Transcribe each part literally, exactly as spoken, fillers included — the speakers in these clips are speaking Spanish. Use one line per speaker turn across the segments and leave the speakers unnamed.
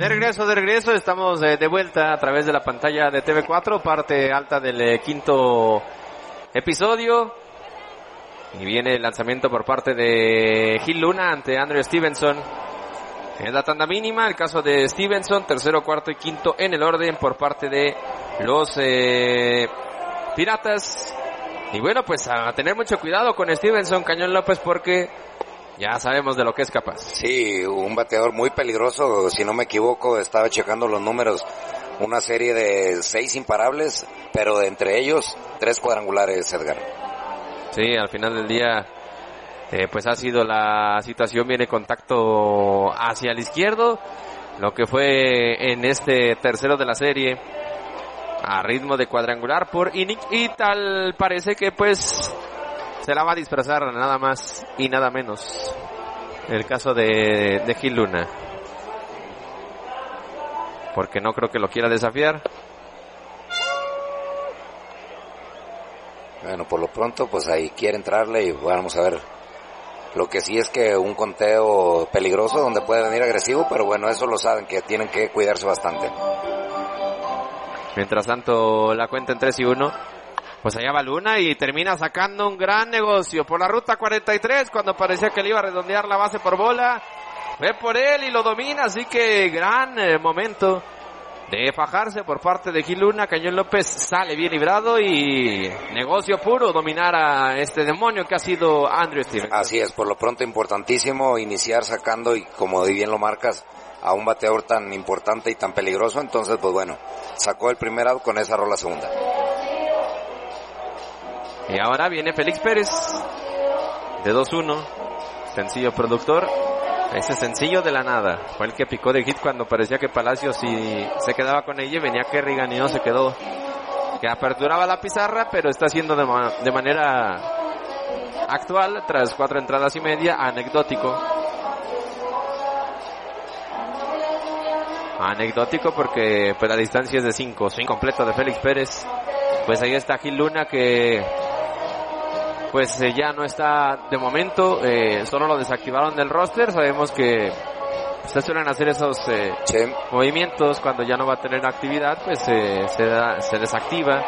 regreso, de regreso, estamos eh, de vuelta a través de la pantalla de T V cuatro, parte alta del eh, quinto episodio. Y viene el lanzamiento por parte de Gil Luna ante Andrew Stevenson. En la tanda mínima, el caso de Stevenson, tercero, cuarto y quinto en el orden por parte de los eh, Piratas. Y bueno, pues a tener mucho cuidado con Stevenson, Cañón López, porque ya sabemos de lo que es capaz.
Sí, un bateador muy peligroso, si no me equivoco, estaba checando los números, una serie de seis imparables, pero de entre ellos, tres cuadrangulares, Edgar.
Sí, al final del día, eh, pues ha sido la situación, viene contacto hacia el izquierdo, lo que fue en este tercero de la serie, a ritmo de cuadrangular por inning, y tal parece que pues se la va a disfrazar nada más y nada menos el caso de, de Gil Luna, porque no creo que lo quiera desafiar.
Bueno, por lo pronto pues ahí quiere entrarle y vamos a ver. Lo que sí es que un conteo peligroso donde puede venir agresivo, pero bueno, eso lo saben, que tienen que cuidarse bastante.
Mientras tanto, la cuenta en tres y uno. Pues allá va Luna y termina sacando un gran negocio por la ruta cuarenta y tres, cuando parecía que le iba a redondear la base por bola. Ve por él y lo domina, así que gran eh, momento de fajarse por parte de Gil Luna. Cañón López sale bien librado y negocio puro dominar a este demonio que ha sido Andrew Stevenson.
Así es, por lo pronto importantísimo iniciar sacando, y como bien lo marcas, a un bateador tan importante y tan peligroso. Entonces pues bueno, sacó el primer out con esa rola segunda.
Y ahora viene Félix Pérez de dos uno, sencillo productor. Ese sencillo de la nada fue el que picó de hit cuando parecía que Palacios si se quedaba con ella, venía Kerrigan y no se quedó, que aperturaba la pizarra, pero está haciendo de, ma- de manera actual, tras cuatro entradas y media, anecdótico. Anecdótico porque pues la distancia es de cinco, swing completo de Félix Pérez. Pues ahí está Gil Luna, que pues eh, ya no está de momento, eh, solo lo desactivaron del roster. Sabemos que ustedes suelen hacer esos eh,
sí.
movimientos cuando ya no va a tener actividad, pues eh, se, da, se desactiva.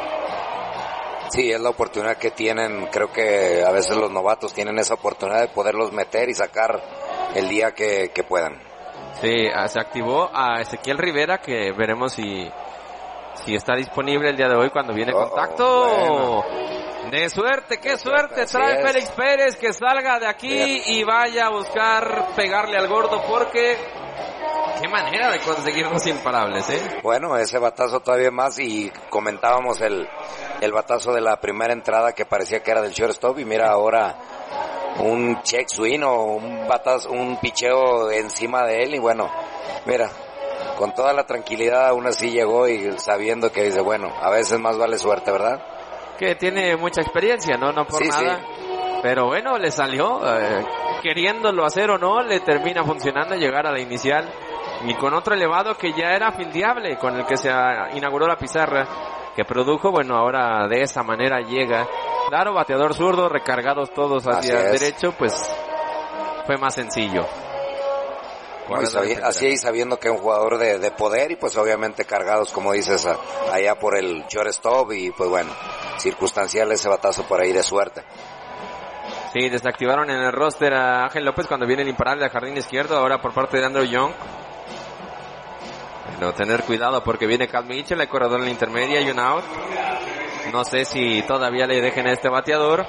Sí, es la oportunidad que tienen, creo que a veces los novatos tienen esa oportunidad de poderlos meter y sacar el día que, que puedan.
Sí, se activó a Ezequiel Rivera, que veremos si, si está disponible el día de hoy cuando viene
oh,
contacto.
Bueno.
De suerte, qué suerte trae Félix Pérez, que salga de aquí Bien. y vaya a buscar pegarle al gordo, porque qué manera de conseguir los imparables, ¿eh?
Bueno, ese batazo todavía más, y comentábamos el, el batazo de la primera entrada que parecía que era del shortstop, y mira ahora un check swing o un batazo, un picheo encima de él, y bueno, mira, con toda la tranquilidad aún así llegó, y sabiendo que dice, bueno, a veces más vale suerte, ¿verdad?
Que tiene mucha experiencia, no, no por sí, nada, sí. Pero bueno, le salió, eh, queriéndolo hacer o no, le termina funcionando llegar a la inicial, y con otro elevado que ya era fildeable, con el que se inauguró la pizarra, que produjo, bueno, ahora de esa manera llega, claro, bateador zurdo, recargados todos hacia el derecho, pues fue más sencillo.
Bueno, sabi- así y sabiendo que es un jugador de, de poder, y pues obviamente cargados, como dices, a, allá por el shortstop, y pues bueno, circunstancial ese batazo por ahí de suerte.
Sí, desactivaron en el roster a Ángel López cuando viene el imparable al jardín izquierdo, ahora por parte de Andrew Young. Bueno, tener cuidado porque viene Cal Mitchell, el corredor en la intermedia y un out. No sé si todavía le dejen a este bateador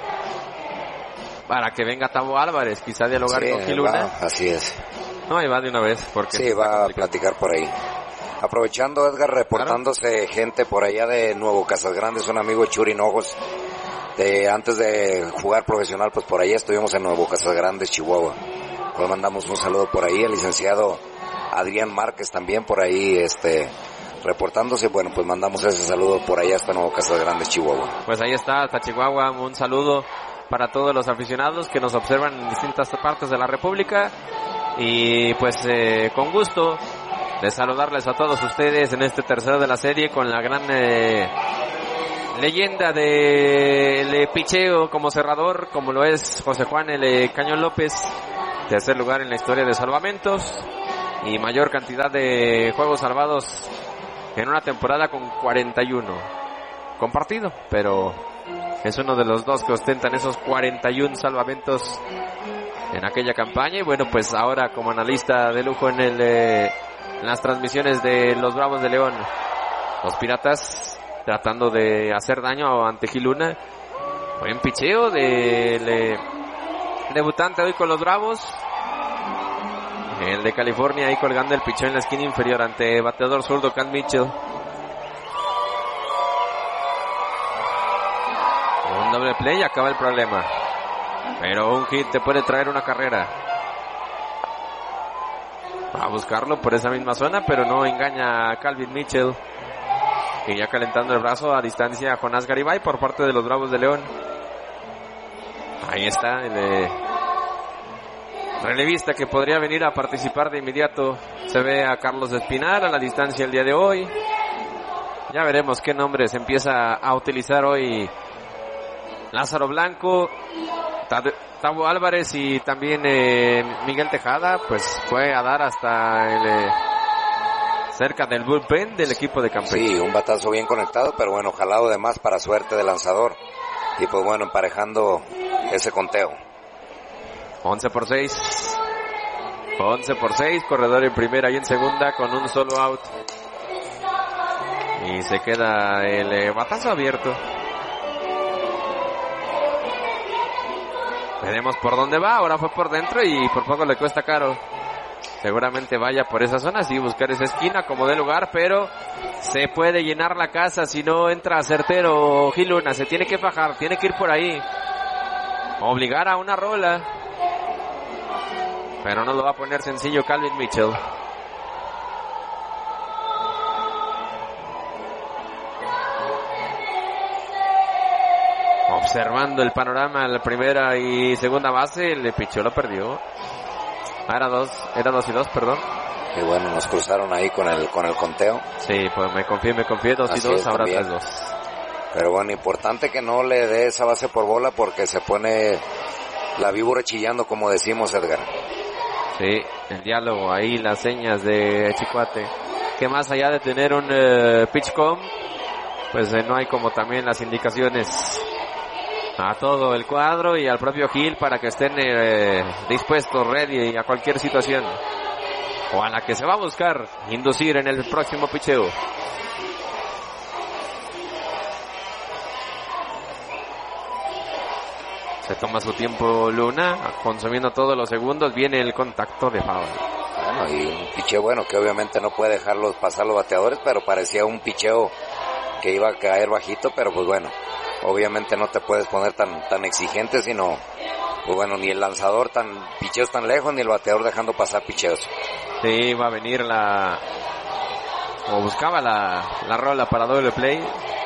para que venga Tavo Álvarez, quizá dialogar
sí,
con Gil Luna.
Así es.
No, ahí va de una vez. Porque
sí, va a platicar por ahí. Aprovechando, Edgar, reportándose claro. gente por allá de Nuevo Casas Grandes, un amigo Churi Hinojos, de antes de jugar profesional, pues por allá estuvimos en Nuevo Casas Grandes, Chihuahua. Pues mandamos un saludo por ahí, el licenciado Adrián Márquez también por ahí, este, reportándose. Bueno, pues mandamos ese saludo por allá hasta Nuevo Casas Grandes, Chihuahua.
Pues ahí está, hasta Chihuahua, un saludo para todos los aficionados que nos observan en distintas partes de la República. Y pues eh, con gusto de saludarles a todos ustedes en este tercero de la serie con la gran eh, leyenda del de picheo como cerrador, como lo es José Juan el eh, Cañón López, tercer lugar en la historia de salvamentos. y mayor cantidad de juegos salvados en una temporada con cuarenta y uno. Compartido, pero es uno de los dos que ostentan esos cuarenta y uno salvamentos en aquella campaña. Y bueno, pues ahora como analista de lujo en el eh, en las transmisiones de los Bravos de León, los Piratas tratando de hacer daño ante Gil Luna. Buen picheo del de, debutante hoy con los Bravos. El de California ahí colgando el picheo en la esquina inferior ante bateador zurdo Cal Mitchell. Un doble play y acaba el problema. Pero un hit te puede traer una carrera. Va a buscarlo por esa misma zona, pero no engaña a Calvin Mitchell. Y ya calentando el brazo a distancia a Jonás Garibay por parte de los Bravos de León. Ahí está el eh, relevista que podría venir a participar de inmediato. Se ve a Carlos Espinal a la distancia el día de hoy. Ya veremos qué nombres empieza a utilizar hoy Lázaro Blanco, Tavo Álvarez y también eh, Miguel Tejada. Pues fue a dar hasta el eh, cerca del bullpen del equipo de Campeche.
Sí, un batazo bien conectado, pero bueno, jalado de más para suerte del lanzador. Y pues bueno, emparejando ese conteo.
once por seis. once por seis, corredor en primera y en segunda con un solo out. Y se queda el eh, batazo abierto. Veremos por dónde va, ahora fue por dentro y por poco le cuesta caro. Seguramente vaya por esa zona, sí, buscar esa esquina como de lugar, pero se puede llenar la casa si no entra certero Gil Luna. Se tiene que fajar, tiene que ir por ahí. Obligar a una rola. Pero no lo va a poner sencillo Calvin Mitchell. Observando el panorama, la primera y segunda base, el pichó lo perdió. Ah, era dos, era dos y dos, perdón.
Y bueno, nos cruzaron ahí con el con el conteo.
Sí, pues me confié, me confié, dos Así y dos, es, ahora tres dos.
Pero bueno, importante que no le dé esa base por bola porque se pone la víbora chillando, como decimos, Edgar.
Sí, el diálogo ahí, las señas de Chicuate. Que más allá de tener un uh, pitchcom, pues eh, no hay como también las indicaciones a todo el cuadro y al propio Gil para que estén eh, dispuestos, ready a cualquier situación o a la que se va a buscar inducir en el próximo picheo. Se toma su tiempo Luna, consumiendo todos los segundos. Viene el contacto de foul.
Bueno, y un picheo bueno que obviamente no puede dejarlos pasar los bateadores, pero parecía un picheo que iba a caer bajito, pero pues bueno, obviamente no te puedes poner tan tan exigente, sino pues bueno, ni el lanzador tan picheos tan lejos, ni el bateador dejando pasar picheos.
Sí, va a venir la o buscaba la, la rola para doble play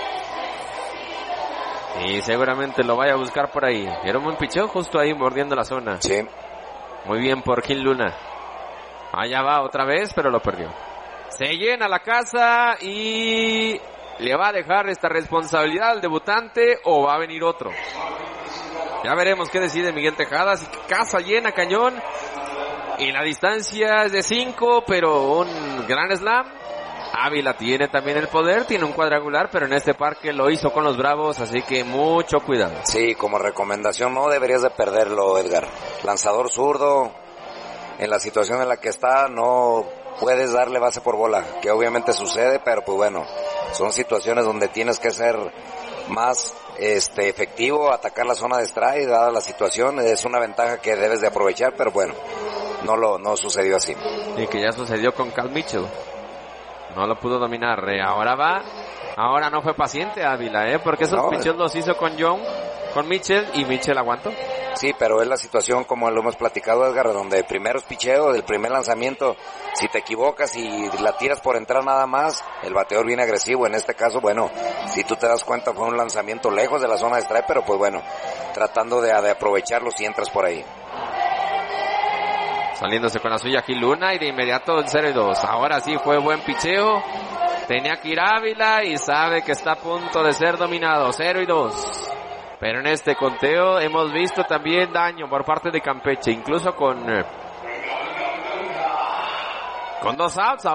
y seguramente lo vaya a buscar por ahí. Era un buen picheo justo ahí mordiendo la zona.
Sí.
Muy bien por Gil Luna. Allá va otra vez, pero lo perdió. Se llena la casa y le va a dejar esta responsabilidad al debutante o va a venir otro. Ya veremos qué decide Miguel Tejada. Así que casa llena, cañón. Y la distancia es de cinco, pero un gran slam. Ávila tiene también el poder, tiene un cuadrangular, pero en este parque lo hizo con los Bravos, así que mucho cuidado.
Sí, como recomendación no deberías de perderlo, Edgar. Lanzador zurdo, en la situación en la que está, no puedes darle base por bola, que obviamente sucede, pero pues bueno, son situaciones donde tienes que ser más este efectivo, atacar la zona de strike, dada la situación, es una ventaja que debes de aprovechar, pero bueno, no lo no sucedió así.
Y que ya sucedió con Cal Mitchell. No lo pudo dominar. Eh, ahora va. Ahora no fue paciente Ávila, ¿eh? Porque esos no, pitches los hizo con Young, con Mitchell, y Mitchell aguantó.
Sí, pero es la situación como lo hemos platicado, Edgar, donde primeros picheos, del primer lanzamiento, si te equivocas y la tiras por entrar nada más, el bateador viene agresivo. En este caso, bueno, si tú te das cuenta, fue un lanzamiento lejos de la zona de strike, pero pues bueno, tratando de, de aprovecharlo si entras por ahí.
Saliéndose con la suya Gil Luna y de inmediato el cero y dos. Ahora sí fue buen picheo. Tenía que ir Ávila y sabe que está a punto de ser dominado. cero y dos. Pero en este conteo hemos visto también daño por parte de Campeche. Incluso con eh, Con dos outs.